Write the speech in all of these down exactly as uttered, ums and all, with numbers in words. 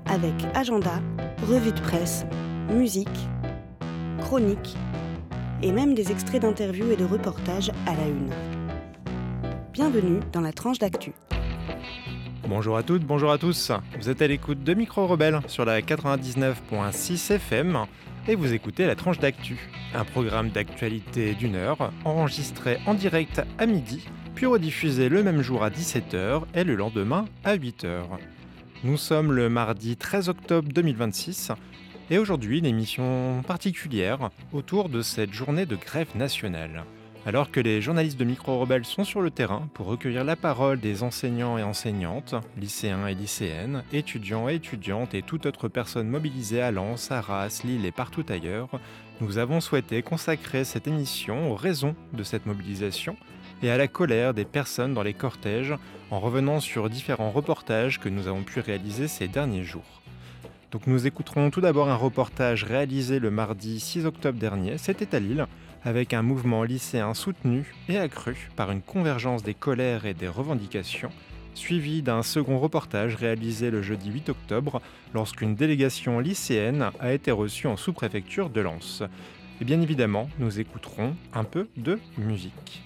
avec agenda, revue de presse, musique, chronique et même des extraits d'interviews et de reportages à la une. Bienvenue dans la tranche d'actu. Bonjour à toutes, bonjour à tous. Vous êtes à l'écoute de Micro Rebelle sur la quatre-vingt-dix-neuf virgule six F M et vous écoutez la tranche d'actu, un programme d'actualité d'une heure enregistré en direct à midi, puis rediffusé le même jour à dix-sept heures et le lendemain à huit heures. Nous sommes le mardi treize octobre deux mille vingt-six et aujourd'hui une émission particulière autour de cette journée de grève nationale. Alors que les journalistes de Micro Rebelle sont sur le terrain pour recueillir la parole des enseignants et enseignantes, lycéens et lycéennes, étudiants et étudiantes et toute autre personne mobilisée à Lens, Arras, Lille et partout ailleurs, nous avons souhaité consacrer cette émission aux raisons de cette mobilisation et à la colère des personnes dans les cortèges en revenant sur différents reportages que nous avons pu réaliser ces derniers jours. Donc nous écouterons tout d'abord un reportage réalisé le mardi six octobre dernier, c'était à Lille, avec un mouvement lycéen soutenu et accru par une convergence des colères et des revendications, suivi d'un second reportage réalisé le jeudi huit octobre lorsqu'une délégation lycéenne a été reçue en sous-préfecture de Lens. Et bien évidemment, nous écouterons un peu de musique.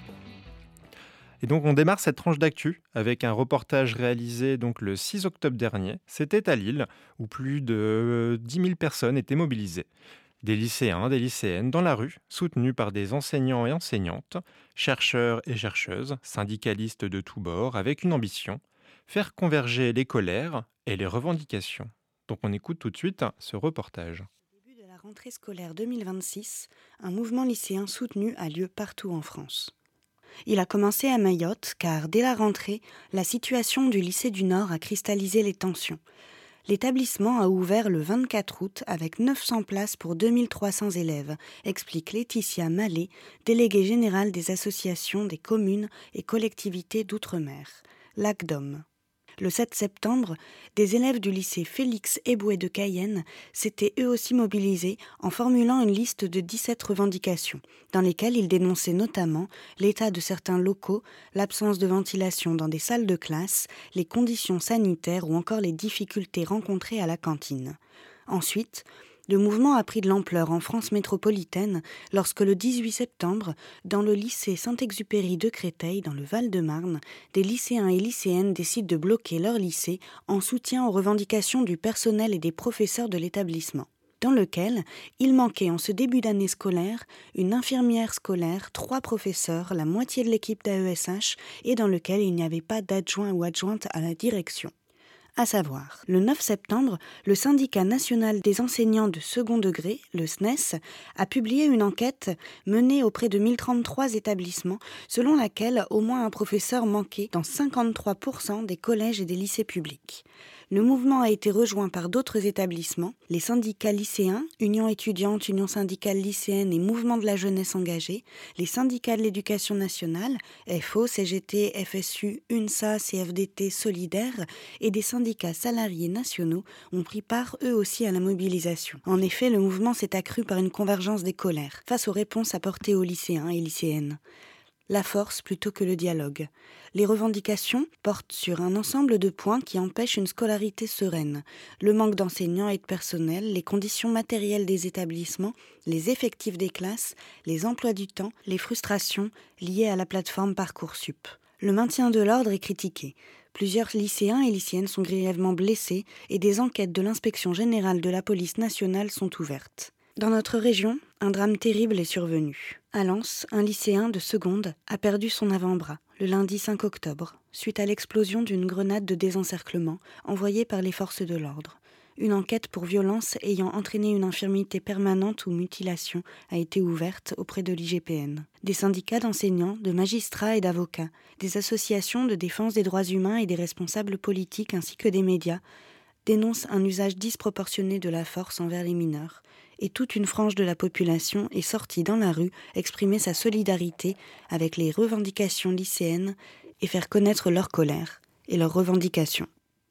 Et donc on démarre cette tranche d'actu avec un reportage réalisé donc le six octobre dernier. C'était à Lille où plus de dix mille personnes étaient mobilisées. Des lycéens, des lycéennes dans la rue, soutenus par des enseignants et enseignantes, chercheurs et chercheuses, syndicalistes de tous bords, avec une ambition, faire converger les colères et les revendications. Donc on écoute tout de suite ce reportage. Au début de la rentrée scolaire deux mille vingt-six, un mouvement lycéen soutenu a lieu partout en France. Il a commencé à Mayotte car dès la rentrée, la situation du lycée du Nord a cristallisé les tensions. L'établissement a ouvert le vingt-quatre août avec neuf cents places pour deux mille trois cents élèves, explique Laetitia Mallet, déléguée générale des associations des communes et collectivités d'outre-mer, l'A C D O M. Le sept septembre, des élèves du lycée Félix Éboué de Cayenne s'étaient eux aussi mobilisés en formulant une liste de dix-sept revendications, dans lesquelles ils dénonçaient notamment l'état de certains locaux, l'absence de ventilation dans des salles de classe, les conditions sanitaires ou encore les difficultés rencontrées à la cantine. Ensuite, le mouvement a pris de l'ampleur en France métropolitaine lorsque le dix-huit septembre, dans le lycée Saint-Exupéry de Créteil, dans le Val-de-Marne, des lycéens et lycéennes décident de bloquer leur lycée en soutien aux revendications du personnel et des professeurs de l'établissement, dans lequel il manquait en ce début d'année scolaire une infirmière scolaire, trois professeurs, la moitié de l'équipe d'A E S H et dans lequel il n'y avait pas d'adjoint ou adjointe à la direction. À savoir, le neuf septembre, le syndicat national des enseignants de second degré, le S N E S, a publié une enquête menée auprès de mille trente-trois établissements, selon laquelle au moins un professeur manquait dans cinquante-trois pour cent des collèges et des lycées publics. Le mouvement a été rejoint par d'autres établissements, les syndicats lycéens, Union étudiante, Union syndicale lycéenne et Mouvement de la jeunesse engagée, les syndicats de l'éducation nationale, F O, C G T, F S U, UNSA, C F D T, Solidaire, et des syndicats salariés nationaux ont pris part eux aussi à la mobilisation. En effet, le mouvement s'est accru par une convergence des colères face aux réponses apportées aux lycéens et lycéennes. La force plutôt que le dialogue. Les revendications portent sur un ensemble de points qui empêchent une scolarité sereine. Le manque d'enseignants et de personnel, les conditions matérielles des établissements, les effectifs des classes, les emplois du temps, les frustrations liées à la plateforme Parcoursup. Le maintien de l'ordre est critiqué. Plusieurs lycéens et lycéennes sont grièvement blessés et des enquêtes de l'inspection générale de la police nationale sont ouvertes. Dans notre région, un drame terrible est survenu. À Lens, un lycéen de seconde a perdu son avant-bras le lundi cinq octobre, suite à l'explosion d'une grenade de désencerclement envoyée par les forces de l'ordre. Une enquête pour violence ayant entraîné une infirmité permanente ou mutilation a été ouverte auprès de l'I G P N. Des syndicats d'enseignants, de magistrats et d'avocats, des associations de défense des droits humains et des responsables politiques ainsi que des médias dénoncent un usage disproportionné de la force envers les mineurs. Et toute une frange de la population est sortie dans la rue exprimer sa solidarité avec les revendications lycéennes et faire connaître leur colère et leurs revendications.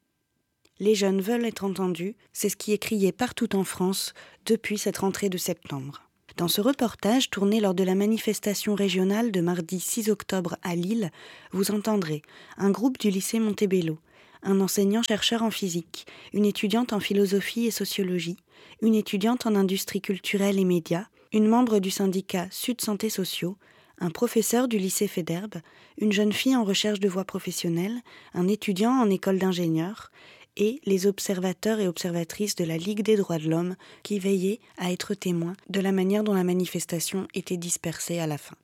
Les jeunes veulent être entendus, c'est ce qui est crié partout en France depuis cette rentrée de septembre. Dans ce reportage tourné lors de la manifestation régionale de mardi six octobre à Lille, vous entendrez un groupe du lycée Montebello, un enseignant-chercheur en physique, une étudiante en philosophie et sociologie, une étudiante en industrie culturelle et médias, une membre du syndicat Sud Santé Sociaux, un professeur du lycée Federbe, une jeune fille en recherche de voie professionnelle, un étudiant en école d'ingénieur et les observateurs et observatrices de la Ligue des droits de l'homme qui veillaient à être témoins de la manière dont la manifestation était dispersée à la fin.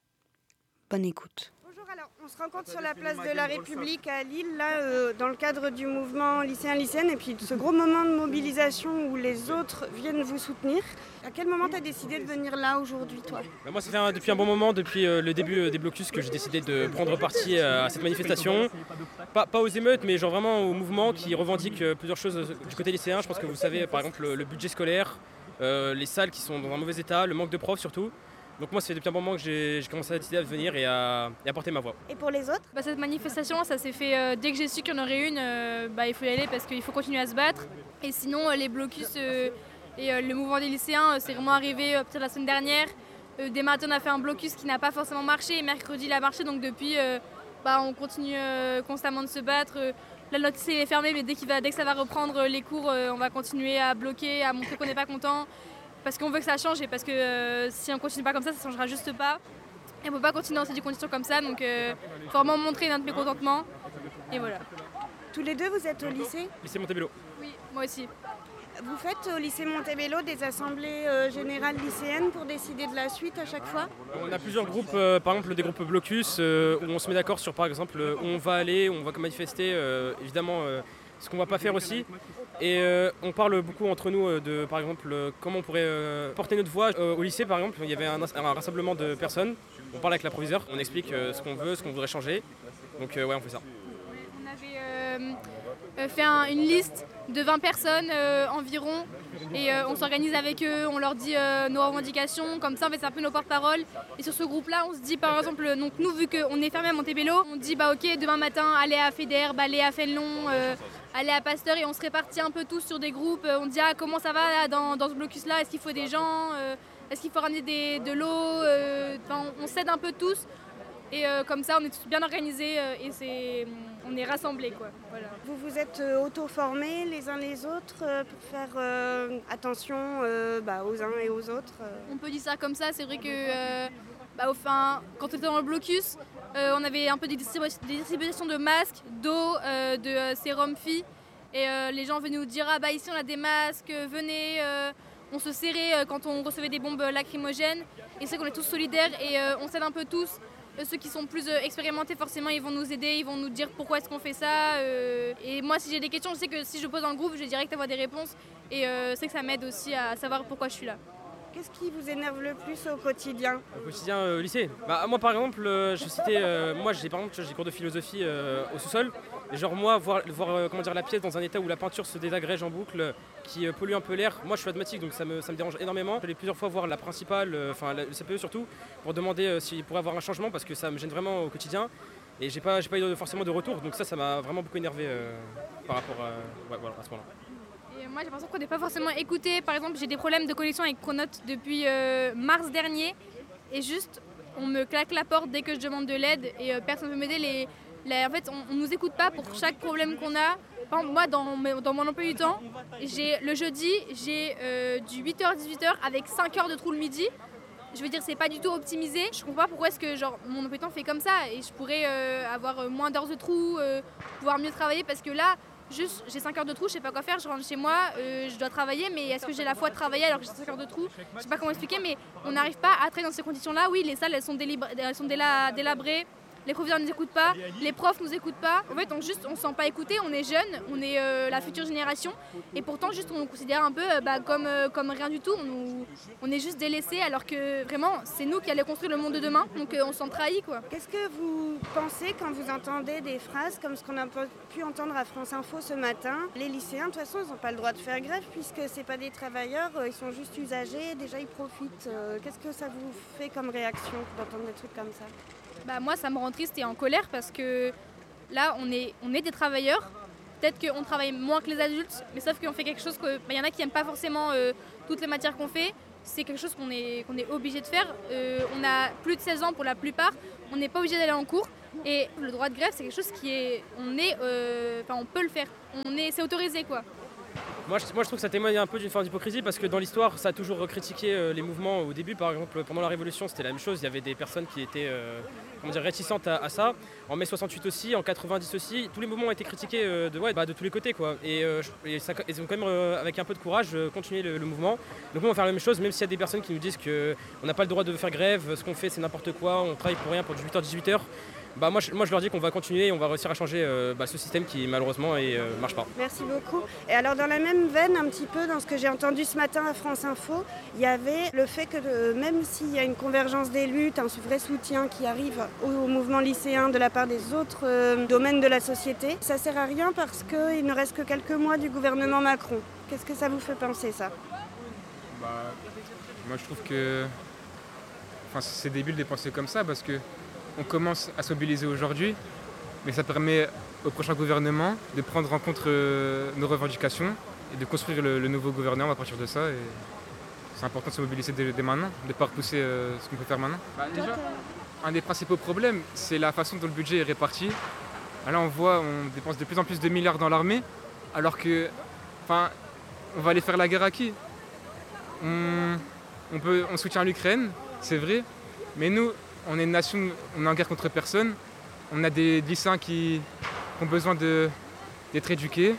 Bonne écoute. Bonjour, alors on se rencontre sur la place de la République à Lille, là, euh, dans le cadre du mouvement lycéen-lycéenne, et puis de ce gros moment de mobilisation où les autres viennent vous soutenir. À quel moment tu as décidé de venir là aujourd'hui, toi ? Bah moi, ça fait un, depuis un bon moment, depuis euh, le début euh, des blocus, que j'ai décidé de prendre parti euh, à cette manifestation. Pas, pas aux émeutes, mais genre vraiment au mouvement qui revendique euh, plusieurs choses euh, du côté lycéen. Je pense que vous savez, par exemple, le, le budget scolaire, euh, les salles qui sont dans un mauvais état, le manque de profs surtout. Donc moi, c'est depuis un bon moment que j'ai, j'ai commencé à décider à venir et à, et à porter ma voix. Et pour les autres ? Bah, cette manifestation, ça s'est fait euh, dès que j'ai su qu'il y en aurait une, euh, bah, il faut y aller parce qu'il faut continuer à se battre. Et sinon, euh, les blocus euh, et euh, le mouvement des lycéens, euh, c'est vraiment arrivé euh, peut-être la semaine dernière. Euh, dès matin, on a fait un blocus qui n'a pas forcément marché et mercredi, il a marché. Donc depuis, euh, bah, on continue euh, constamment de se battre. Euh, là, notre lycée est fermé, mais dès, qu'il va, dès que ça va reprendre euh, les cours, euh, on va continuer à bloquer, à montrer qu'on n'est pas content. Parce qu'on veut que ça change et parce que euh, si on continue pas comme ça, ça changera juste pas. Et on peut pas continuer dans ces conditions comme ça, donc il euh, faut vraiment montrer notre mécontentement. Et voilà. Tous les deux, vous êtes au lycée ? Lycée Montebello. Oui, moi aussi. Vous faites au lycée Montebello des assemblées euh, générales lycéennes pour décider de la suite à chaque fois ? On a plusieurs groupes, euh, par exemple des groupes blocus, euh, où on se met d'accord sur par exemple euh, où on va aller, où on va manifester, euh, évidemment euh, ce qu'on va pas faire aussi. Et euh, on parle beaucoup entre nous euh, de par exemple euh, comment on pourrait euh, porter notre voix. Euh, au lycée par exemple, il y avait un, un rassemblement de personnes, on parle avec la proviseure, on explique euh, ce qu'on veut, ce qu'on voudrait changer. Donc euh, ouais, on fait ça. On avait euh, euh, fait un, une liste de vingt personnes euh, environ et euh, on s'organise avec eux, on leur dit euh, nos revendications, comme ça en fait c'est un peu nos porte-paroles. Et sur ce groupe-là, on se dit par exemple, donc nous vu qu'on est fermé à Montebello, on dit bah ok demain matin allez à Federbe, allez à Fénelon, euh, allez à Pasteur et on se répartit un peu tous sur des groupes. On dit ah comment ça va là, dans, dans ce blocus-là, est-ce qu'il faut des gens, euh, est-ce qu'il faut ramener des, de l'eau, euh, on, on s'aide un peu tous. Et euh, comme ça, on est tous bien organisés euh, et c'est, on est rassemblés, quoi. Voilà. Vous vous êtes euh, auto-formés les uns les autres euh, pour faire euh, attention euh, bah, aux uns et aux autres euh. On peut dire ça comme ça, c'est vrai que euh, bah, enfin, quand on était dans le blocus, euh, on avait un peu des, distribu- des distributions de masques, d'eau, euh, de euh, sérum filles. Et euh, les gens venaient nous dire « Ah bah ici on a des masques, venez euh, !» On se serrait euh, quand on recevait des bombes lacrymogènes. Et c'est qu'on est tous solidaires et euh, on s'aide un peu tous. Euh, ceux qui sont plus euh, expérimentés, forcément, ils vont nous aider, ils vont nous dire pourquoi est-ce qu'on fait ça. Euh, et moi, si j'ai des questions, je sais que si je pose dans le groupe, je vais direct avoir des réponses. Et euh, c'est que ça m'aide aussi à savoir pourquoi je suis là. Qu'est-ce qui vous énerve le plus au quotidien ? Au quotidien euh, au lycée bah, moi par exemple, euh, je citais, euh, moi j'ai par exemple j'ai des cours de philosophie euh, au sous-sol. Et genre moi, voir, voir euh, comment dire, la pièce dans un état où la peinture se désagrège en boucle, euh, qui euh, pollue un peu l'air. Moi je suis asthmatique donc ça me, ça me dérange énormément. Je suis allé plusieurs fois voir la principale, enfin euh, le C P E surtout, pour demander euh, s'il pourrait avoir un changement parce que ça me gêne vraiment au quotidien. Et j'ai pas, j'ai pas eu forcément de retour, donc ça, ça m'a vraiment beaucoup énervé euh, par rapport à, ouais, voilà, à ce moment-là. Et moi j'ai l'impression qu'on n'est pas forcément écouté. Par exemple, j'ai des problèmes de connexion avec Pronote depuis euh, mars dernier. Et juste, on me claque la porte dès que je demande de l'aide et euh, personne ne peut m'aider. Les, les, en fait, on ne nous écoute pas pour chaque problème qu'on a. Par exemple, moi, dans, dans mon emploi du temps, j'ai, le jeudi, j'ai euh, du huit heures à dix-huit heures avec cinq heures de trou le midi. Je veux dire, c'est pas du tout optimisé. Je comprends pas pourquoi est-ce que genre, mon emploi du temps fait comme ça. Et je pourrais euh, avoir moins d'heures de trou, euh, pouvoir mieux travailler parce que là, juste, j'ai cinq heures de trou, je sais pas quoi faire, je rentre chez moi, euh, je dois travailler, mais est-ce que j'ai la foi de travailler alors que j'ai cinq heures de trou ? Je sais pas comment expliquer, mais on n'arrive pas à travailler dans ces conditions-là. Oui, les salles, elles sont, délibra- elles sont déla- délabrées, les professeurs ne nous écoutent pas, les profs nous écoutent pas. En fait, on juste, on se sent pas écouté, on est jeune, on est euh, la future génération, et pourtant, juste, on nous considère un peu euh, bah, comme, euh, comme rien du tout. On, nous, on est juste délaissés, alors que vraiment, c'est nous qui allons construire le monde de demain, donc euh, on s'en trahit, quoi. Qu'est-ce que vous pensez quand vous entendez des phrases comme ce qu'on a pu entendre à France Info ce matin ? Les lycéens, de toute façon, ils n'ont pas le droit de faire grève puisque c'est pas des travailleurs, ils sont juste usagers, déjà ils profitent. Qu'est-ce que ça vous fait comme réaction d'entendre des trucs comme ça ? Bah moi, ça me rend triste et en colère parce que là, on est, on est des travailleurs. Peut-être qu'on travaille moins que les adultes, mais sauf qu'on fait quelque chose que... Il y en a qui n'aiment pas forcément euh, toutes les matières qu'on fait. C'est quelque chose qu'on est, qu'on est obligé de faire. Euh, on a plus de seize ans pour la plupart. On n'est pas obligé d'aller en cours. Et le droit de grève, c'est quelque chose qui est, on est, euh, enfin on peut le faire, on est, c'est autorisé quoi. Moi je, moi je trouve que ça témoigne un peu d'une forme d'hypocrisie parce que dans l'histoire ça a toujours critiqué euh, les mouvements au début. Par exemple pendant la Révolution c'était la même chose, il y avait des personnes qui étaient euh, comment dire, réticentes à, à ça. En mai soixante-huit aussi, en quatre-vingt-dix aussi, tous les mouvements ont été critiqués euh, de, ouais, bah, de tous les côtés quoi. Et, euh, et ça, ils ont quand même euh, avec un peu de courage euh, continué le, le mouvement. Donc nous on va faire la même chose même s'il y a des personnes qui nous disent qu'on n'a pas le droit de faire grève, ce qu'on fait c'est n'importe quoi, on travaille pour rien pour dix-huit heures dix-huit heures. Bah moi, je, moi je leur dis qu'on va continuer et on va réussir à changer euh, bah, ce système qui malheureusement ne euh, marche pas. Merci beaucoup. Et alors dans la même veine, un petit peu dans ce que j'ai entendu ce matin à France Info, il y avait le fait que euh, même s'il y a une convergence des luttes, un vrai soutien qui arrive au, au mouvement lycéen de la part des autres euh, domaines de la société, ça ne sert à rien parce qu'il ne reste que quelques mois du gouvernement Macron. Qu'est-ce que ça vous fait penser ça? Bah, moi je trouve que enfin, c'est débile de penser comme ça parce que on commence à se mobiliser aujourd'hui, mais ça permet au prochain gouvernement de prendre en compte euh, nos revendications et de construire le, le nouveau gouvernement à partir de ça. Et c'est important de se mobiliser dès, dès maintenant, de ne pas repousser euh, ce qu'on peut faire maintenant. Bah, déjà, un des principaux problèmes, c'est la façon dont le budget est réparti. Là, on voit, on dépense de plus en plus de milliards dans l'armée, alors que, enfin, on va aller faire la guerre à qui? on, on, peut, on soutient l'Ukraine, c'est vrai, mais nous, on est une nation, on est en guerre contre personne. On a des lycéens qui ont besoin de, d'être éduqués,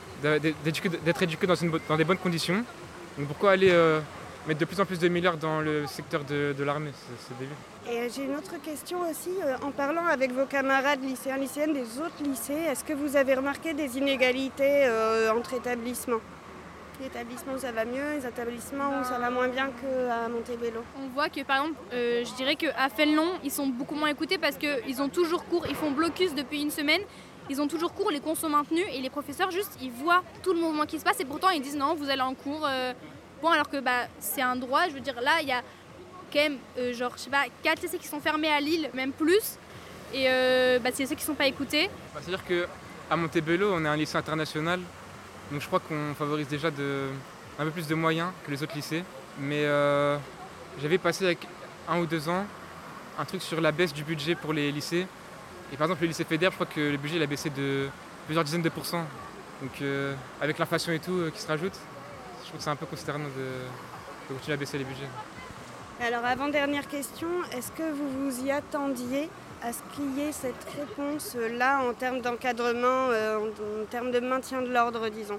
d'être éduqués dans, une, dans des bonnes conditions. Donc pourquoi aller euh, mettre de plus en plus de milliards dans le secteur de, de l'armée? C'est, c'est débile. Et j'ai une autre question aussi. Euh, en parlant avec vos camarades lycéens, lycéennes des autres lycées, est-ce que vous avez remarqué des inégalités euh, entre établissements? Les établissements où ça va mieux, les établissements où ça va moins bien qu'à Montebello. On voit que par exemple, euh, je dirais qu'à Fénelon, ils sont beaucoup moins écoutés parce qu'ils ont toujours cours, ils font blocus depuis une semaine, ils ont toujours cours, les cours sont maintenus et les professeurs juste, ils voient tout le mouvement qui se passe et pourtant ils disent non, vous allez en cours. Euh, bon alors que bah, c'est un droit, je veux dire là, il y a quand même euh, genre, je sais pas, quatre lycées qui sont fermés à Lille, même plus, et euh, bah, c'est ceux qui ne sont pas écoutés. Bah, c'est-à-dire qu'à Montebello, on est un lycée international. Donc je crois qu'on favorise déjà de, un peu plus de moyens que les autres lycées. Mais euh, j'avais passé avec un ou deux ans un truc sur la baisse du budget pour les lycées. Et par exemple le lycée Fédère, je crois que le budget il a baissé de plusieurs dizaines de pourcents. Donc euh, avec l'inflation et tout euh, qui se rajoute, je trouve que c'est un peu consternant de, de continuer à baisser les budgets. Alors avant-dernière question, est-ce que vous vous y attendiez à ce qu'il y ait cette réponse-là en termes d'encadrement, euh, en, en termes de maintien de l'ordre, disons?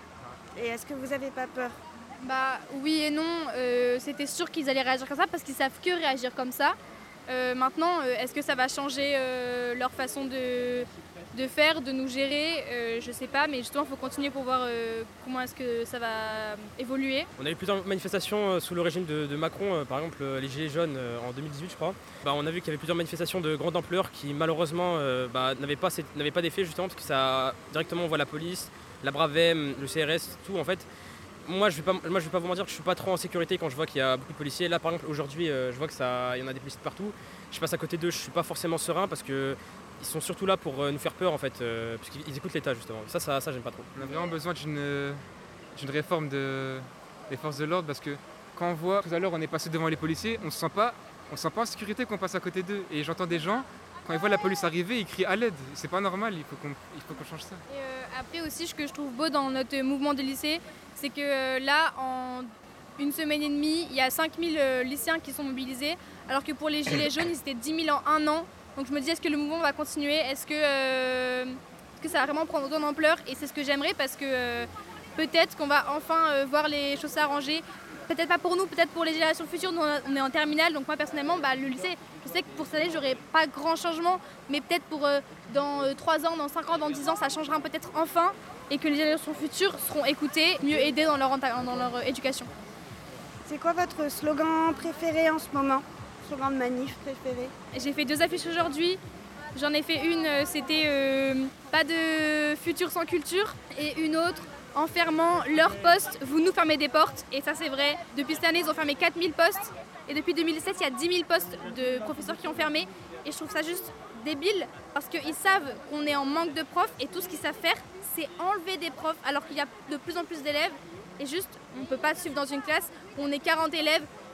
Et est-ce que vous n'avez pas peur? Bah oui et non, euh, c'était sûr qu'ils allaient réagir comme ça parce qu'ils savent que réagir comme ça. Euh, maintenant, euh, est-ce que ça va changer euh, leur façon de, de faire, de nous gérer? euh, Je sais pas, mais justement, il faut continuer pour voir euh, comment est-ce que ça va évoluer. On a eu plusieurs manifestations euh, sous le régime de, de Macron, euh, par exemple euh, les Gilets jaunes euh, en deux mille dix-huit, je crois. Bah, on a vu qu'il y avait plusieurs manifestations de grande ampleur qui malheureusement euh, bah, n'avaient pas, n'avaient pas d'effet justement parce que ça directement on voit la police, la Bravem, le C R S, tout en fait. Moi je vais pas, moi je vais pas vous mentir que je suis pas trop en sécurité quand je vois qu'il y a beaucoup de policiers. Là par exemple aujourd'hui euh, je vois que ça, il y en a des policiers de partout. Je passe à côté d'eux, je suis pas forcément serein parce que ils sont surtout là pour euh, nous faire peur en fait, euh, puisqu'ils écoutent l'État justement. Ça, ça, ça j'aime pas trop. On a vraiment besoin d'une, d'une réforme de, des forces de l'ordre parce que quand on voit, tout à l'heure on est passé devant les policiers, on se sent pas, on se sent pas en sécurité quand on passe à côté d'eux. Et j'entends des gens, quand ils voient la police arriver, ils crient à l'aide. C'est pas normal, il faut qu'on, il faut qu'on change ça. Et euh, après aussi, ce que je trouve beau dans notre mouvement de lycée, c'est que euh, là, en une semaine et demie, il y a cinq mille euh, lycéens qui sont mobilisés, alors que pour les Gilets jaunes, ils étaient dix mille en un an. Donc je me dis, est-ce que le mouvement va continuer? Est-ce que, euh, est-ce que ça va vraiment prendre autant d'ampleur? Et c'est ce que j'aimerais parce que euh, peut-être qu'on va enfin euh, voir les choses s'arranger. Peut-être pas pour nous, peut-être pour les générations futures. Nous, on est en terminale, donc moi personnellement, bah, le lycée, je sais que pour cette année, j'aurai pas grand changement, mais peut-être pour euh, dans euh, trois ans, dans cinq ans, dans dix ans, ça changera peut-être enfin et que les générations futures seront écoutées, mieux aidées dans leur, dans leur euh, éducation. C'est quoi votre slogan préféré en ce moment? Slogan de manif préféré? J'ai fait deux affiches aujourd'hui. J'en ai fait une, c'était euh, pas de futur sans culture, et une autre, en fermant leurs postes, vous nous fermez des portes. Et ça c'est vrai, depuis cette année ils ont fermé quatre mille postes, et depuis deux mille dix-sept il y a dix mille postes de professeurs qui ont fermé. Et je trouve ça juste débile, parce qu'ils savent qu'on est en manque de profs, et tout ce qu'ils savent faire, c'est enlever des profs, alors qu'il y a de plus en plus d'élèves. Et juste, on ne peut pas suivre dans une classe où on est quarante élèves,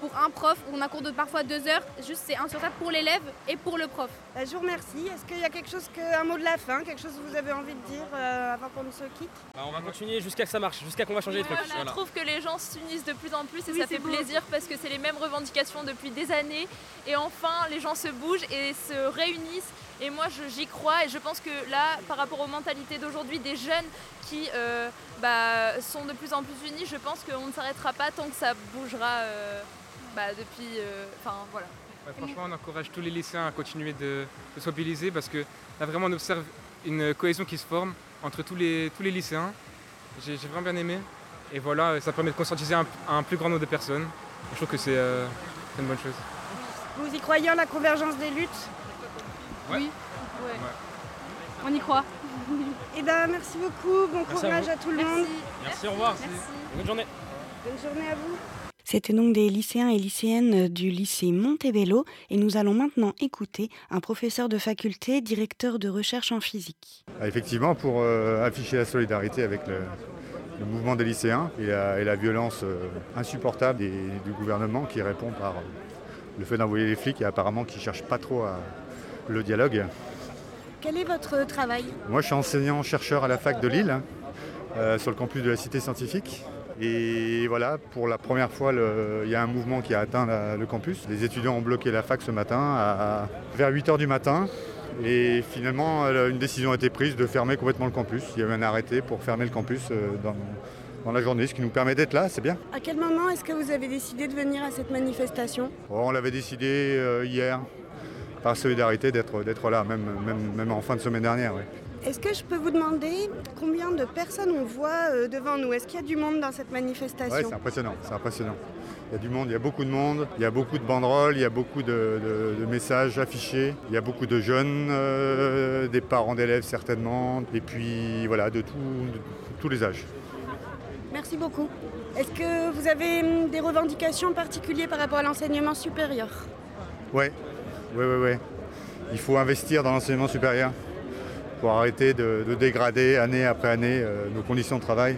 pour un prof, où on a cours de parfois deux heures, juste c'est insupportable pour l'élève et pour le prof. Bah, je vous remercie. Est-ce qu'il y a quelque chose, que, un mot de la fin, quelque chose que vous avez envie de dire euh, avant qu'on ne se quitte? Bah, on va continuer jusqu'à que ça marche, jusqu'à qu'on va changer les trucs. Voilà, Voilà. Je trouve que les gens s'unissent de plus en plus et Oui, ça c'est fait beau. plaisir parce que c'est les mêmes revendications depuis des années et enfin les gens se bougent et se réunissent et moi je- j'y crois et je pense que là par rapport aux mentalités d'aujourd'hui des jeunes qui euh, bah, sont de plus en plus unis, je pense qu'on ne s'arrêtera pas tant que ça bougera euh, bah, depuis, euh, enfin voilà. Ouais, franchement, on encourage tous les lycéens à continuer de, de se mobiliser parce que là vraiment on observe une cohésion qui se forme entre tous les, tous les lycéens. J'ai j'ai vraiment bien aimé. Et voilà, ça permet de conscientiser un, un plus grand nombre de personnes. Et je trouve que c'est euh, c'est une bonne chose. Vous y croyez en la convergence des luttes? Ouais. Oui, ouais. Ouais. On y croit. Eh ben, merci beaucoup, bon Merci à courage vous. à, tout le monde. Merci, au revoir. Merci. Bonne journée. Bonne journée à vous. C'était donc des lycéens et lycéennes du lycée Montebello et nous allons maintenant écouter un professeur de faculté, directeur de recherche en physique. Ah, Effectivement, pour euh, afficher la solidarité avec le, le mouvement des lycéens et la, et la violence euh, insupportable des- du gouvernement qui répond par euh, le fait d'envoyer les flics et apparemment qui ne cherchent pas trop à, le dialogue. Quel est votre travail? Moi, je suis enseignant-chercheur à la fac de Lille, euh, sur le campus de la Cité scientifique. Et voilà, pour la première fois, le- il y a un mouvement qui a atteint la- le campus. Les étudiants ont bloqué la fac ce matin à, vers huit heures du matin. Et finalement, euh, une décision a été prise de fermer complètement le campus. Il y a eu un arrêté pour fermer le campus euh, dans, dans la journée, ce qui nous permet d'être là, c'est bien. À quel moment est-ce que vous avez décidé de venir à cette manifestation? Oh, on l'avait décidé euh, hier, par solidarité, d'être d'être là, même, même, même en fin de semaine dernière. Ouais. Est-ce que je peux vous demander combien de personnes on voit euh, devant nous? Est-ce qu'il y a du monde dans cette manifestation? Ouais, c'est impressionnant, c'est impressionnant. Il y a du monde, il y a beaucoup de monde, il y a beaucoup de banderoles, il y a beaucoup de, de- de messages affichés, il y a beaucoup de jeunes, euh, des parents d'élèves certainement, et puis voilà, de, tout- de tous les âges. Merci beaucoup. Est-ce que vous avez hum, des revendications en particulier par rapport à l'enseignement supérieur? Ouais, ouais, ouais, ouais. Il faut investir dans l'enseignement supérieur pour arrêter de, de dégrader année après année euh, nos conditions de travail.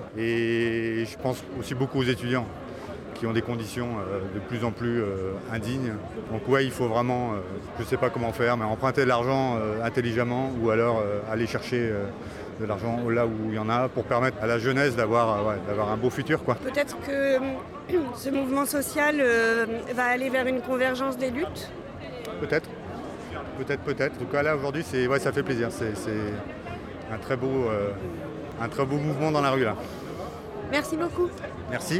Et je pense aussi beaucoup aux étudiants qui ont des conditions euh, de plus en plus euh, indignes. Donc ouais, il faut vraiment, euh, je ne sais pas comment faire, mais emprunter de l'argent euh, intelligemment ou alors euh, aller chercher euh, de l'argent là où il y en a pour permettre à la jeunesse d'avoir euh, ouais, d'avoir un beau futur, quoi. Peut-être que hum, ce mouvement social euh, va aller vers une convergence des luttes? Peut-être, peut-être, peut-être. En tout cas là aujourd'hui, c'est, ouais, ça fait plaisir. C'est, c'est un, très beau, euh, un très beau mouvement dans la rue là. Merci beaucoup. Merci.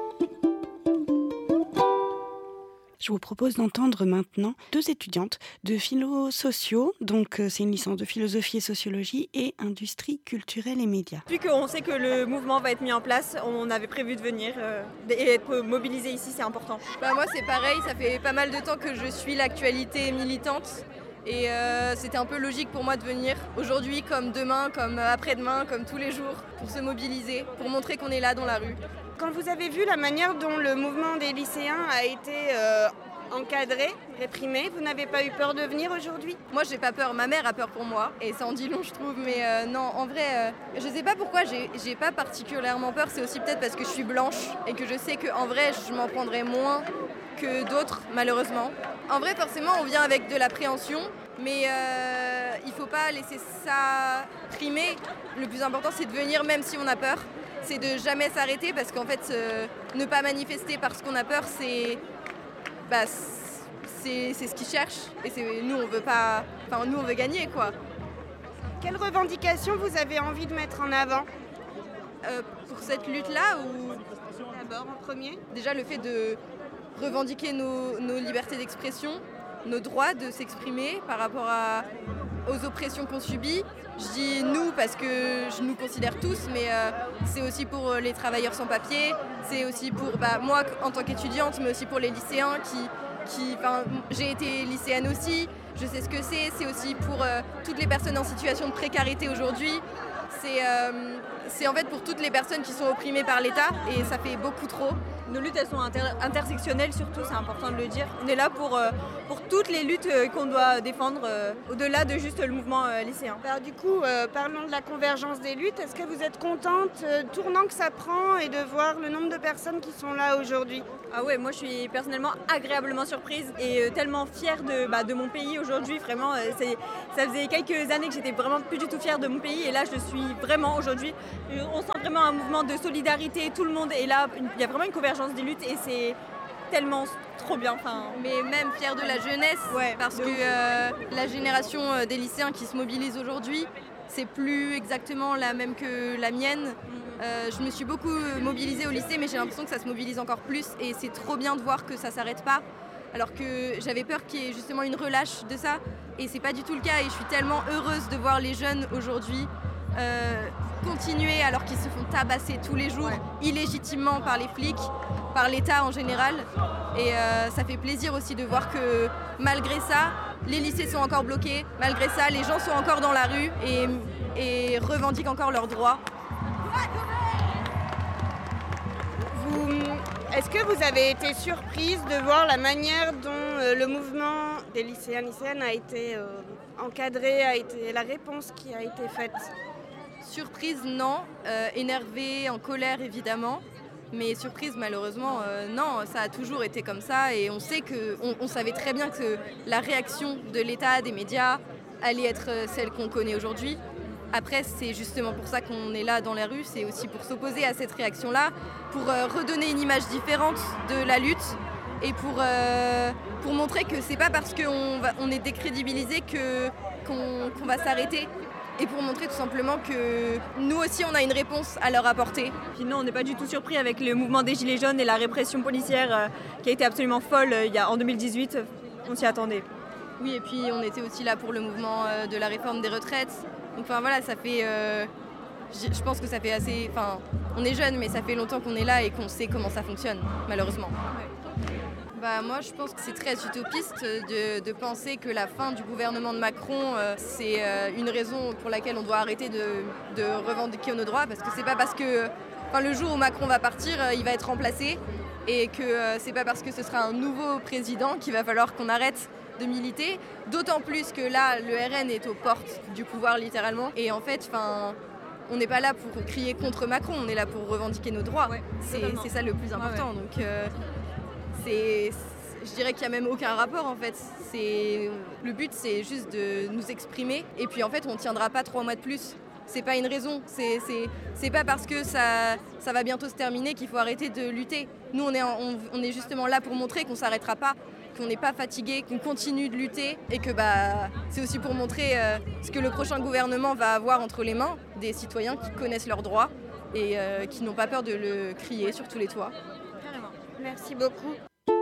Je vous propose d'entendre maintenant deux étudiantes de philo sociaux, donc euh, c'est une licence de philosophie et sociologie et industrie culturelle et médias. Depuis qu'on sait que le mouvement va être mis en place, on avait prévu de venir euh, et être mobilisé ici, c'est important. Bah moi c'est pareil, ça fait pas mal de temps que je suis l'actualité militante et euh, c'était un peu logique pour moi de venir aujourd'hui comme demain, comme après-demain, comme tous les jours pour se mobiliser, pour montrer qu'on est là dans la rue. Quand vous avez vu la manière dont le mouvement des lycéens a été euh, encadré, réprimé, vous n'avez pas eu peur de venir aujourd'hui? Moi j'ai pas peur, ma mère a peur pour moi et ça en dit long je trouve, mais euh, non en vrai euh, je sais pas pourquoi j'ai, j'ai pas particulièrement peur, c'est aussi peut-être parce que je suis blanche et que je sais qu'en vrai je m'en prendrai moins que d'autres malheureusement. En vrai forcément on vient avec de l'appréhension, mais euh, il faut pas laisser ça primer. Le plus important c'est de venir même si on a peur, c'est de jamais s'arrêter parce qu'en fait euh, ne pas manifester parce qu'on a peur c'est... Bah, c'est, c'est ce qu'ils cherchent et c'est, nous on veut pas, enfin nous on veut gagner quoi. Quelles revendications vous avez envie de mettre en avant? Euh, pour cette lutte là ou D'abord en premier. déjà le fait de revendiquer nos, nos libertés d'expression, nos droits de s'exprimer par rapport à, aux oppressions qu'on subit. Je dis nous parce que je nous considère tous, mais euh, c'est aussi pour les travailleurs sans papier, c'est aussi pour bah, moi en tant qu'étudiante, mais aussi pour les lycéens qui, qui j'ai été lycéenne aussi, je sais ce que c'est, c'est aussi pour euh, toutes les personnes en situation de précarité aujourd'hui, c'est, euh, c'est en fait pour toutes les personnes qui sont opprimées par l'État et ça fait beaucoup trop. nos luttes, elles sont inter- intersectionnelles surtout, c'est important de le dire. On est là pour, euh, pour toutes les luttes euh, qu'on doit défendre, euh, au-delà de juste le mouvement euh, lycéen. Alors du coup, euh, parlons de la convergence des luttes. Est-ce que vous êtes contente, euh, tournant que ça prend, et de voir le nombre de personnes qui sont là aujourd'hui? Ah ouais, moi je suis personnellement agréablement surprise et euh, tellement fière de, bah, de mon pays aujourd'hui. Vraiment, euh, c'est, ça faisait quelques années que j'étais vraiment plus du tout fière de mon pays et là je suis vraiment aujourd'hui. On sent vraiment un mouvement de solidarité, tout le monde est là. Il y a vraiment une convergence des luttes et c'est tellement trop bien. Enfin, mais même fière de la jeunesse, ouais, parce que euh, la génération euh, des lycéens qui se mobilisent aujourd'hui, c'est plus exactement la même que la mienne. Euh, je me suis beaucoup mobilisée au lycée, mais j'ai l'impression que ça se mobilise encore plus et c'est trop bien de voir que ça s'arrête pas. Alors que j'avais peur qu'il y ait justement une relâche de ça et c'est pas du tout le cas et je suis tellement heureuse de voir les jeunes aujourd'hui euh, continuer alors qu'ils se font tabasser tous les jours, ouais, illégitimement par les flics, par l'État en général. Et euh, ça fait plaisir aussi de voir que malgré ça, les lycées sont encore bloqués, malgré ça, les gens sont encore dans la rue et, et revendiquent encore leurs droits. Vous, est-ce que vous avez été surprise de voir la manière dont euh, le mouvement des lycéens lycéennes a été euh, encadré, a été la réponse qui a été faite? Surprise, non. Euh, énervée, en colère, évidemment. Mais surprise, malheureusement, euh, non. Ça a toujours été comme ça. Et on sait que, on, on savait très bien que la réaction de l'État, des médias, allait être celle qu'on connaît aujourd'hui. Après, c'est justement pour ça qu'on est là dans la rue. C'est aussi pour s'opposer à cette réaction-là, pour euh, redonner une image différente de la lutte et pour, euh, pour montrer que c'est pas parce qu'on va, on est décrédibilisé que, qu'on, qu'on va s'arrêter. Et pour montrer tout simplement que nous aussi on a une réponse à leur apporter. Puis non, on n'est pas du tout surpris avec le mouvement des Gilets jaunes et la répression policière euh, qui a été absolument folle euh, il y a, en deux mille dix-huit. On s'y attendait. Oui, et puis on était aussi là pour le mouvement euh, de la réforme des retraites. Donc enfin voilà, ça fait... Euh, je pense que ça fait assez... Enfin, on est jeunes, mais ça fait longtemps qu'on est là et qu'on sait comment ça fonctionne, malheureusement. Ouais. Bah, moi, je pense que c'est très utopiste de, de penser que la fin du gouvernement de Macron, euh, c'est euh, une raison pour laquelle on doit arrêter de, de revendiquer nos droits. Parce que c'est pas parce que enfin, le jour où Macron va partir, euh, il va être remplacé. Et que euh, c'est pas parce que ce sera un nouveau président qu'il va falloir qu'on arrête de militer. D'autant plus que là, le R N est aux portes du pouvoir, littéralement. Et en fait, enfin... on n'est pas là pour crier contre Macron, on est là pour revendiquer nos droits. Ouais, c'est, c'est ça le plus important. Ouais, ouais. Donc, euh, c'est, je dirais qu'il n'y a même aucun rapport en fait. C'est, le but c'est juste de nous exprimer et puis en fait on ne tiendra pas trois mois de plus. C'est pas une raison, c'est, c'est, c'est pas parce que ça, ça va bientôt se terminer qu'il faut arrêter de lutter. Nous on est, on, on est justement là pour montrer qu'on ne s'arrêtera pas, qu'on n'est pas fatigué, qu'on continue de lutter et que bah, c'est aussi pour montrer euh, ce que le prochain gouvernement va avoir entre les mains, des citoyens qui connaissent leurs droits et euh, qui n'ont pas peur de le crier sur tous les toits. Carrément. Merci beaucoup.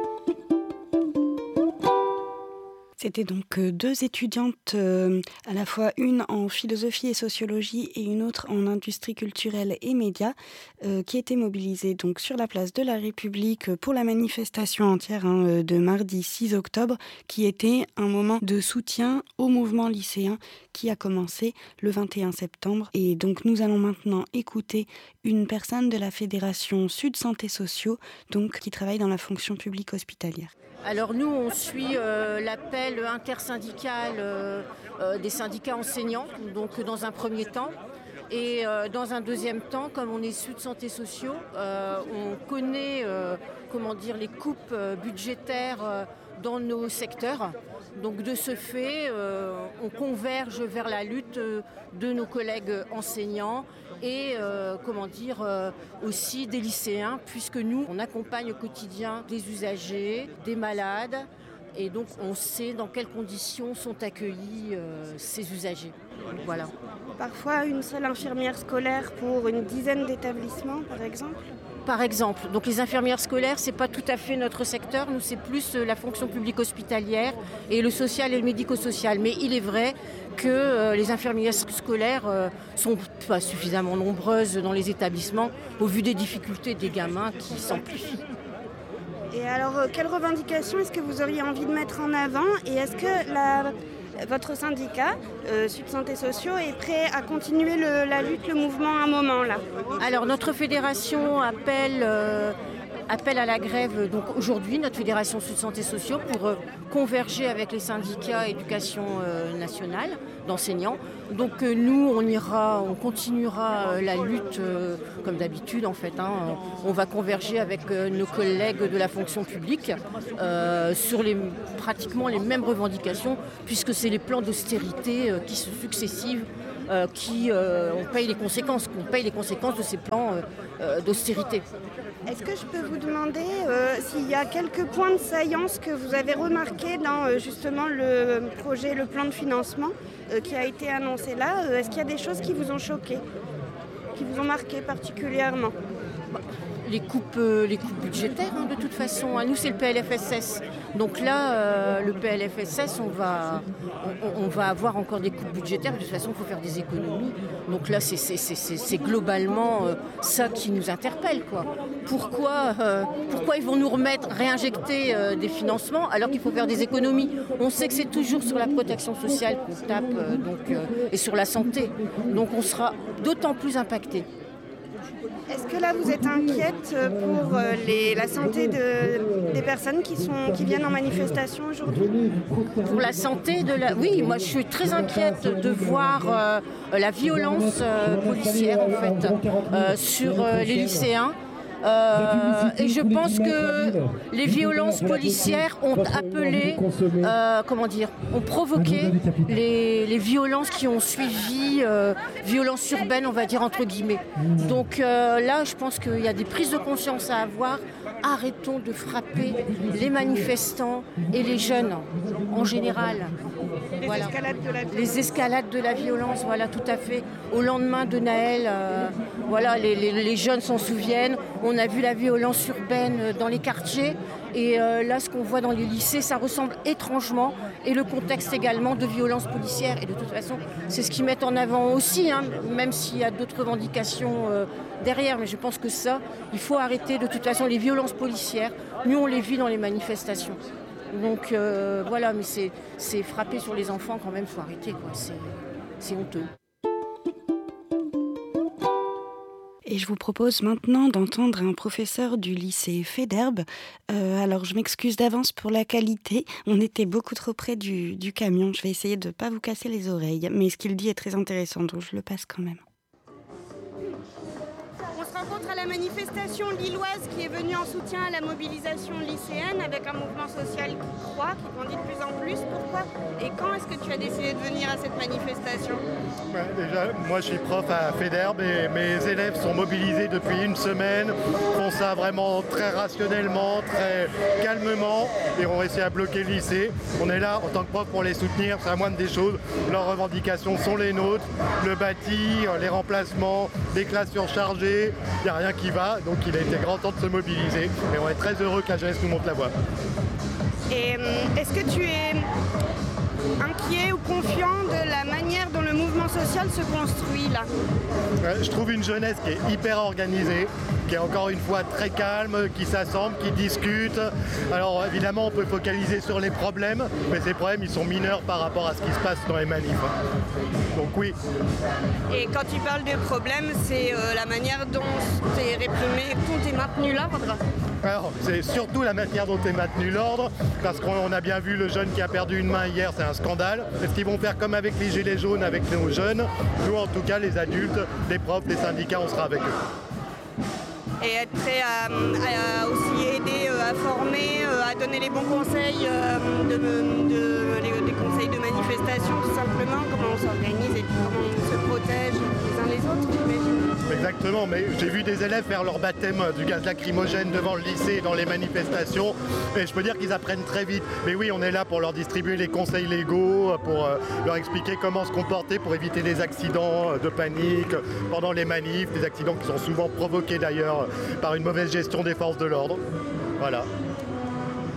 C'était donc deux étudiantes, euh, à la fois une en philosophie et sociologie et une autre en industrie culturelle et médias, euh, qui étaient mobilisées donc sur la place de la République pour la manifestation entière hein, de mardi six octobre, qui était un moment de soutien au mouvement lycéen qui a commencé le vingt et un septembre. Et donc nous allons maintenant écouter une personne de la Fédération Sud Santé Sociaux, donc qui travaille dans la fonction publique hospitalière. Alors nous, on suit euh, l'appel intersyndical euh, euh, des syndicats enseignants, donc dans un premier temps. Et euh, dans un deuxième temps, comme on est Sud Santé Sociaux, euh, on connaît euh, comment dire, les coupes euh, budgétaires euh, dans nos secteurs. Donc de ce fait, euh, on converge vers la lutte euh, de nos collègues enseignants et euh, comment dire, euh, aussi des lycéens, puisque nous, on accompagne au quotidien des usagers, des malades, et donc on sait dans quelles conditions sont accueillis euh, ces usagers. Voilà. Parfois une seule infirmière scolaire pour une dizaine d'établissements, par exemple ? Par exemple, donc les infirmières scolaires, c'est pas tout à fait notre secteur, nous c'est plus la fonction publique hospitalière et le social et le médico-social. Mais il est vrai que euh, les infirmières scolaires euh, sont pas suffisamment nombreuses dans les établissements au vu des difficultés des gamins qui s'amplifient. Et alors, euh, quelles revendications est-ce que vous auriez envie de mettre en avant et est-ce que la... votre syndicat, euh, Sud Santé Sociaux, est prêt à continuer le, la lutte, le mouvement à un moment là ? Alors notre fédération appelle euh, appelle à la grève donc aujourd'hui, notre Fédération Sud Santé Sociaux, pour euh, converger avec les syndicats éducation euh, nationale d'enseignants. Donc euh, nous, on ira, on continuera euh, la lutte euh, comme d'habitude en fait. Hein. On va converger avec euh, nos collègues de la fonction publique euh, sur les, pratiquement les mêmes revendications, puisque c'est les plans d'austérité euh, qui sont successifs. Euh, qui euh, on paye les conséquences, qu'on paye les conséquences de ces plans euh, euh, d'austérité. Est-ce que je peux vous demander euh, s'il y a quelques points de saillance que vous avez remarqués dans euh, justement le projet, le plan de financement euh, qui a été annoncé là euh, Est-ce qu'il y a des choses qui vous ont choqué, qui vous ont marqué particulièrement? Les coupes, euh, les coupes budgétaires, hein, de toute façon. Nous, c'est le P L F S S. Donc là, euh, le P L F S S, on va, on, on va avoir encore des coupes budgétaires. De toute façon, il faut faire des économies. Donc là, c'est, c'est, c'est, c'est globalement euh, ça qui nous interpelle, quoi. Pourquoi, euh, pourquoi ils vont nous remettre, réinjecter euh, des financements alors qu'il faut faire des économies? On sait que c'est toujours sur la protection sociale qu'on tape euh, donc, euh, et sur la santé. Donc on sera d'autant plus impacté. Est-ce que là vous êtes inquiète pour les, la santé de, des personnes qui, sont, qui viennent en manifestation aujourd'hui? Pour la santé de la... Oui, moi je suis très inquiète de voir euh, la violence euh, policière en fait euh, sur euh, les lycéens. Euh, et je pense que les violences policières ont appelé, euh, comment dire, ont provoqué les, les violences qui ont suivi, euh, violences urbaines, on va dire entre guillemets. Donc euh, là, je pense qu'il y a des prises de conscience à avoir. Arrêtons de frapper les manifestants et les jeunes en général. Les, voilà. escalades de la les escalades de la violence, voilà, tout à fait. Au lendemain de Naël, euh, voilà, les, les, les jeunes s'en souviennent. On a vu la violence urbaine dans les quartiers. Et euh, là, ce qu'on voit dans les lycées, ça ressemble étrangement. Et le contexte également de violence policière. Et de toute façon, c'est ce qu'ils mettent en avant aussi, hein, même s'il y a d'autres revendications euh, derrière. Mais je pense que ça, il faut arrêter de toute façon les violences policières. Nous, on les vit dans les manifestations. Donc euh, voilà, mais c'est, c'est frapper sur les enfants quand même, il faut arrêter, quoi. C'est, c'est honteux. Et je vous propose maintenant d'entendre un professeur du lycée Féderbe. Euh, alors je m'excuse d'avance pour la qualité, on était beaucoup trop près du, du camion. Je vais essayer de ne pas vous casser les oreilles, mais ce qu'il dit est très intéressant, donc je le passe quand même. On se rencontre à la manifestation lilloise qui est venue en soutien à la mobilisation lycéenne avec un mouvement social qui croît, qui grandit de plus en plus. Pourquoi et quand est-ce que tu as décidé de venir à cette manifestation? Ouais, déjà, moi je suis prof à Féderbe et mes élèves sont mobilisés depuis une semaine, font ça vraiment très rationnellement, très calmement et ont réussi à bloquer le lycée. On est là en tant que prof pour les soutenir, c'est la moindre des choses. Leurs revendications sont les nôtres, le bâti, les remplacements, les classes surchargées, il n'y a rien qui va, donc il a été grand temps de se mobiliser et on est très heureux que la jeunesse nous montre la voie. Et est-ce que tu es inquiet ou confiant de la manière dont le mouvement social se construit là? Je trouve une jeunesse qui est hyper organisée, qui est encore une fois très calme, qui s'assemble, qui discute. Alors évidemment on peut focaliser sur les problèmes, mais ces problèmes ils sont mineurs par rapport à ce qui se passe dans les manifs. Donc oui. Et quand tu parles de problèmes, c'est euh, la manière dont t'es réprimé, dont t'es maintenu l'ordre? Alors, c'est surtout la manière dont est maintenu l'ordre, parce qu'on a bien vu le jeune qui a perdu une main hier, c'est un scandale. Est-ce qu'ils vont faire comme avec les gilets jaunes, avec nos jeunes? Nous, en tout cas, les adultes, les profs, les syndicats, on sera avec eux. Et être prêt à, à aussi aider, à former, à donner les bons conseils, de, de, les, des conseils de manifestation, tout simplement, comment on s'organise et comment on se protège les uns les autres, j'imagine. Exactement, mais j'ai vu des élèves faire leur baptême du gaz lacrymogène devant le lycée dans les manifestations et je peux dire qu'ils apprennent très vite. Mais oui, on est là pour leur distribuer les conseils légaux, pour euh, leur expliquer comment se comporter pour éviter les accidents de panique pendant les manifs, des accidents qui sont souvent provoqués d'ailleurs par une mauvaise gestion des forces de l'ordre. Voilà.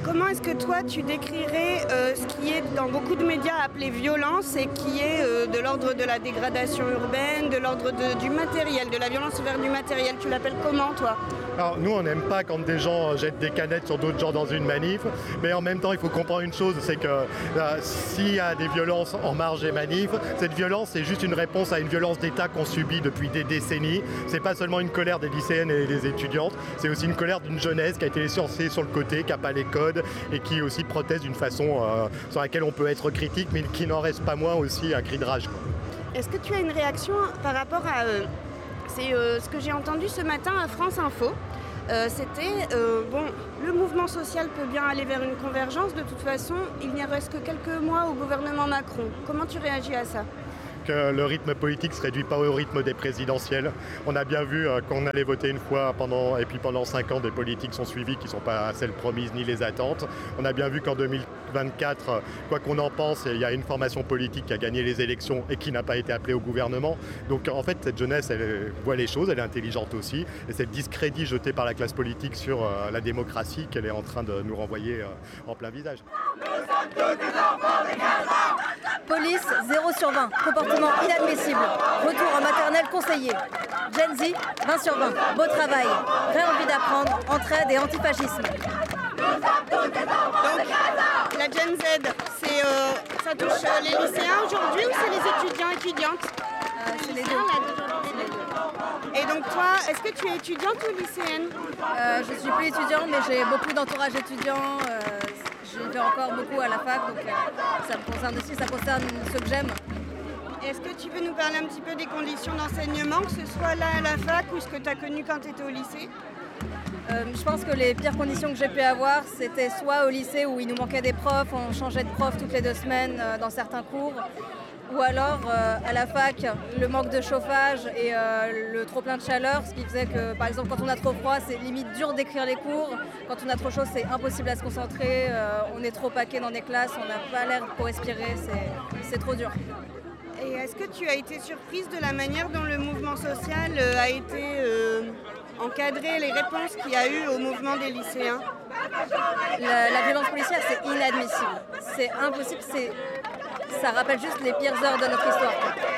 Comment est-ce que toi tu décrirais euh, ce qui est dans beaucoup de médias appelé violence et qui est euh, de l'ordre de la dégradation urbaine, de l'ordre de, du matériel, de la violence vers du matériel? Tu l'appelles comment toi? Alors nous on n'aime pas quand des gens jettent des canettes sur d'autres gens dans une manif, mais en même temps il faut comprendre une chose, c'est que euh, s'il y a des violences en marge des manifs, cette violence c'est juste une réponse à une violence d'État qu'on subit depuis des décennies. C'est pas seulement une colère des lycéennes et des étudiantes, c'est aussi une colère d'une jeunesse qui a été laissée sur le côté, qui n'a pas les codes et qui aussi proteste d'une façon euh, sur laquelle on peut être critique, mais qui n'en reste pas moins aussi un cri de rage, quoi. Est-ce que tu as une réaction par rapport à... Euh, c'est euh, ce que j'ai entendu ce matin à France Info. Euh, c'était, euh, bon, le mouvement social peut bien aller vers une convergence. De toute façon, il n'y reste que quelques mois au gouvernement Macron. Comment tu réagis à ça ? Que le rythme politique ne se réduit pas au rythme des présidentielles. On a bien vu euh, qu'on allait voter une fois pendant, et puis pendant cinq ans, des politiques sont suivies qui ne sont pas celles promises ni les attentes. On a bien vu qu'en deux mille vingt-quatre, quoi qu'on en pense, il y a une formation politique qui a gagné les élections et qui n'a pas été appelée au gouvernement. Donc en fait, cette jeunesse, elle voit les choses, elle est intelligente aussi. Et c'est le discrédit jeté par la classe politique sur euh, la démocratie qu'elle est en train de nous renvoyer euh, en plein visage. Police, zéro sur vingt. Comportement inadmissible. Retour en maternelle conseillé. Gen Z, vingt sur vingt. Beau travail. Vraie envie d'apprendre. Entraide et antifascisme. Donc, la Gen Z, c'est, euh, ça touche euh, les lycéens aujourd'hui ou c'est les étudiants étudiantes? euh, C'est les deux. Et donc toi, est-ce que tu es étudiante ou lycéenne? euh, Je suis plus étudiante, mais j'ai beaucoup d'entourage étudiant. Euh, je fais encore beaucoup à la fac, donc euh, ça me concerne aussi, ça concerne ceux que j'aime. Est-ce que tu veux nous parler un petit peu des conditions d'enseignement, que ce soit là à la fac ou ce que tu as connu quand tu étais au lycée? Euh, je pense que les pires conditions que j'ai pu avoir, c'était soit au lycée où il nous manquait des profs, on changeait de prof toutes les deux semaines euh, dans certains cours, ou alors euh, à la fac, le manque de chauffage et euh, le trop plein de chaleur, ce qui faisait que par exemple quand on a trop froid, c'est limite dur d'écrire les cours, quand on a trop chaud, c'est impossible à se concentrer, euh, on est trop paqué dans des classes, on n'a pas l'air pour respirer, c'est, c'est trop dur. Et est-ce que tu as été surprise de la manière dont le mouvement social euh, a été euh, encadré, les réponses qu'il y a eu au mouvement des lycéens? La, la violence policière, c'est inadmissible. C'est impossible, c'est, ça rappelle juste les pires heures de notre histoire.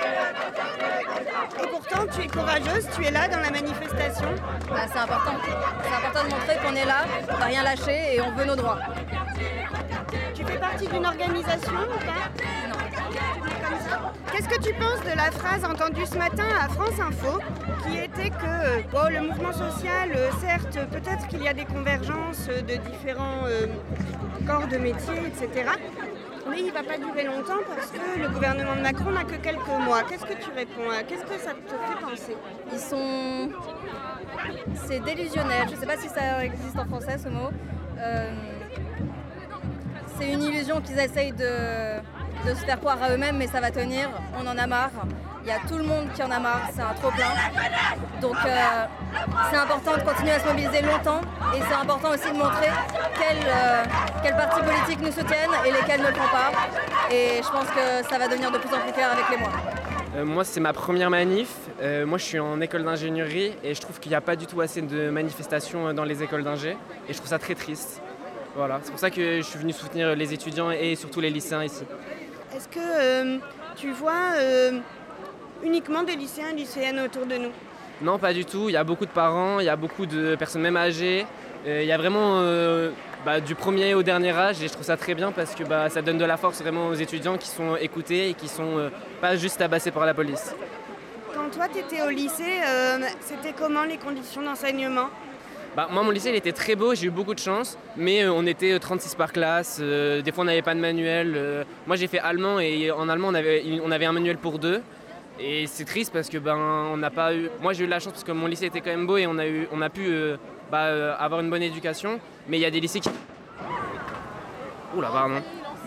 Et pourtant, tu es courageuse, tu es là dans la manifestation. Bah, c'est important. C'est important de montrer qu'on est là, on va rien lâcher et on veut nos droits. Tu fais partie d'une organisation ou pas? Non. Qu'est-ce que tu penses de la phrase entendue ce matin à France Info qui était que bon, le mouvement social, certes, peut-être qu'il y a des convergences de différents euh, corps de métier, et cetera, mais il ne va pas durer longtemps parce que le gouvernement de Macron n'a que quelques mois. Qu'est-ce que tu réponds à? Qu'est-ce que ça te fait penser? Ils sont... C'est délusionnel. Je ne sais pas si ça existe en français, ce mot. Euh... C'est une illusion qu'ils essayent de... de se faire croire à eux-mêmes, mais ça va tenir. On en a marre. Il y a tout le monde qui en a marre. C'est un trop-plein. Donc euh, c'est important de continuer à se mobiliser longtemps et c'est important aussi de montrer quels euh, quels partis politiques nous soutiennent et lesquels ne le font pas. Et je pense que ça va devenir de plus en plus clair avec les mois. Euh, moi, c'est ma première manif. Euh, moi, je suis en école d'ingénierie et je trouve qu'il n'y a pas du tout assez de manifestations dans les écoles d'ingé. Et je trouve ça très triste. Voilà. C'est pour ça que je suis venu soutenir les étudiants et surtout les lycéens ici. Est-ce que euh, tu vois euh, uniquement des lycéens et lycéennes autour de nous? Non, pas du tout. Il y a beaucoup de parents, il y a beaucoup de personnes même âgées. Euh, il y a vraiment euh, bah, du premier au dernier âge et je trouve ça très bien parce que bah, ça donne de la force vraiment aux étudiants qui sont écoutés et qui sont euh, pas juste tabassés par la police. Quand toi, tu étais au lycée, euh, c'était comment les conditions d'enseignement? Bah, moi, mon lycée, il était très beau, j'ai eu beaucoup de chance, mais euh, on était trente-six par classe, euh, des fois on n'avait pas de manuel. Euh, moi, j'ai fait allemand et en allemand, on avait, on avait un manuel pour deux. Et c'est triste parce que ben, on n'a pas eu... Moi, j'ai eu de la chance parce que mon lycée était quand même beau et on a, eu, on a pu euh, bah, euh, avoir une bonne éducation. Mais il y a des lycées qui... Oula, pardon.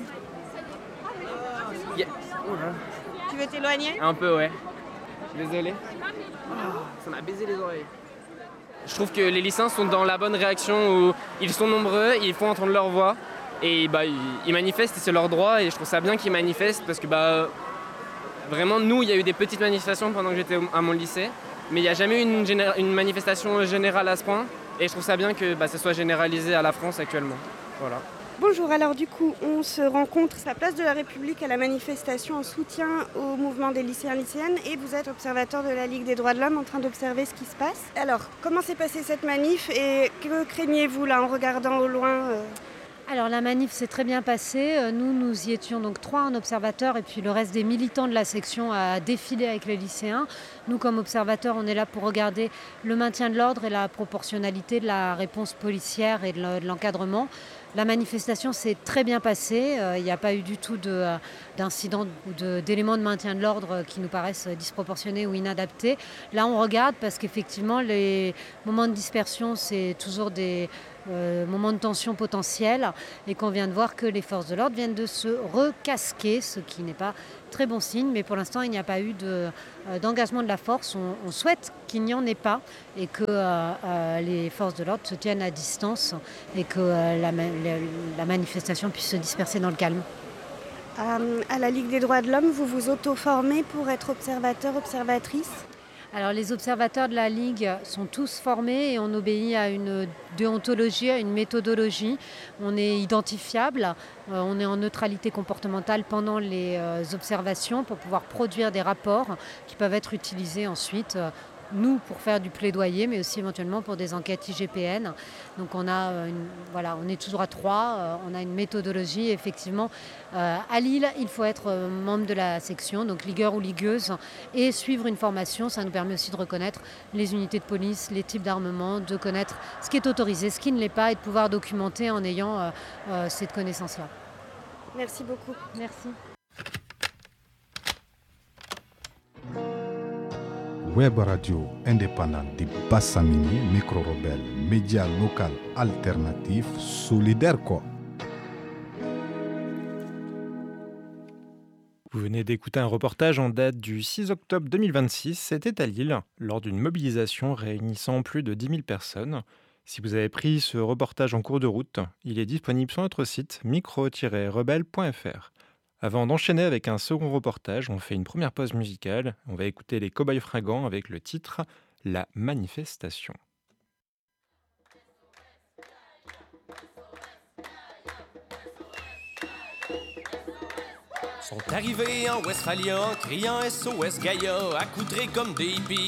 Yeah. Oula. Tu veux t'éloigner? Un peu, ouais. Désolé. Oh, ça m'a baisé les oreilles. Je trouve que les lycéens sont dans la bonne réaction où ils sont nombreux, ils font entendre leur voix et bah, ils manifestent et c'est leur droit et je trouve ça bien qu'ils manifestent parce que bah, vraiment nous il y a eu des petites manifestations pendant que j'étais à mon lycée mais il n'y a jamais eu une, géné- une manifestation générale à ce point et je trouve ça bien que bah, ça soit généralisé à la France actuellement. Voilà. Bonjour, alors du coup, on se rencontre à la place de la République à la manifestation en soutien au mouvement des lycéens et lycéennes et vous êtes observateur de la Ligue des droits de l'homme en train d'observer ce qui se passe. Alors, comment s'est passée cette manif et que craignez-vous là en regardant au loin euh... Alors la manif s'est très bien passée. Nous, nous y étions donc trois en observateur et puis le reste des militants de la section a défilé avec les lycéens. Nous, comme observateurs, on est là pour regarder le maintien de l'ordre et la proportionnalité de la réponse policière et de l'encadrement. La manifestation s'est très bien passée. Il n'y a pas eu du tout de, d'incidents ou de, d'éléments de maintien de l'ordre qui nous paraissent disproportionnés ou inadaptés. Là, on regarde parce qu'effectivement, les moments de dispersion, c'est toujours des euh, moments de tension potentiels et qu'on vient de voir que les forces de l'ordre viennent de se recasquer, ce qui n'est pas très bon signe. Mais pour l'instant, il n'y a pas eu de, euh, d'engagement de la force. On, on souhaite qu'il n'y en ait pas et que euh, euh, les forces de l'ordre se tiennent à distance et que euh, la, la manifestation puisse se disperser dans le calme. Euh, à la Ligue des droits de l'homme, vous vous auto-formez pour être observateur, observatrice ? Alors les observateurs de la Ligue sont tous formés et on obéit à une déontologie, à une méthodologie. On est identifiable, euh, on est en neutralité comportementale pendant les euh, observations pour pouvoir produire des rapports qui peuvent être utilisés ensuite euh, nous pour faire du plaidoyer, mais aussi éventuellement pour des enquêtes I G P N. Donc on a une, voilà, on est toujours à trois, euh, on a une méthodologie. Effectivement, euh, à Lille, il faut être euh, membre de la section, donc ligueur ou ligueuse, et suivre une formation. Ça nous permet aussi de reconnaître les unités de police, les types d'armement, de connaître ce qui est autorisé, ce qui ne l'est pas, et de pouvoir documenter en ayant euh, euh, cette connaissance-là. Merci beaucoup. Merci. Web radio indépendante de Bassamini, micro-rebelle, média local alternatif, solidaire quoi. Vous venez d'écouter un reportage en date du six octobre deux mille vingt-six. C'était à Lille, lors d'une mobilisation réunissant plus de dix mille personnes. Si vous avez pris ce reportage en cours de route, il est disponible sur notre site micro tiret rebelle point f r. Avant d'enchaîner avec un second reportage, on fait une première pause musicale. On va écouter les Cowboys Fringants avec le titre « La manifestation ». Sont arrivés en Westphalia, criant S O S Gaïa, accoutrés comme des hippies.